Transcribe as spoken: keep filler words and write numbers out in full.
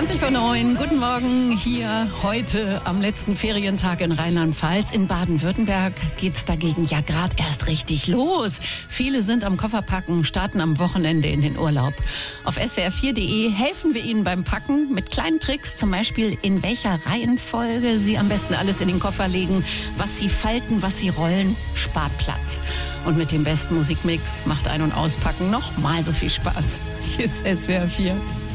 zwanzig vor neun, guten Morgen hier heute am letzten Ferientag in Rheinland-Pfalz. In Baden-Württemberg geht's dagegen ja gerade erst richtig los. Viele sind am Kofferpacken, starten am Wochenende in den Urlaub. Auf S W R vier punkt de helfen wir Ihnen beim Packen mit kleinen Tricks, zum Beispiel in welcher Reihenfolge Sie am besten alles in den Koffer legen, was Sie falten, was Sie rollen, spart Platz. Und mit dem besten Musikmix macht Ein- und Auspacken noch mal so viel Spaß. Hier ist S W R vier.